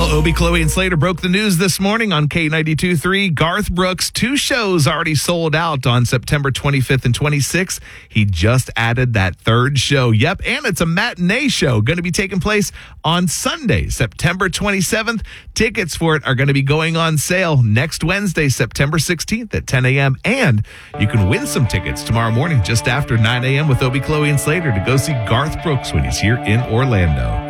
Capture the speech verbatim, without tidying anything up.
Well, Obie, Chloe, and Slater broke the news this morning on K ninety-two point three. Garth Brooks' two shows already sold out on September twenty-fifth and twenty-sixth. He just added that third show. Yep, and it's a matinee show going to be taking place on Sunday, September twenty-seventh. Tickets for it are going to be going on sale next Wednesday, September sixteenth at ten a.m. And you can win some tickets tomorrow morning just after nine a.m. with Obie, Chloe, and Slater to go see Garth Brooks when he's here in Orlando.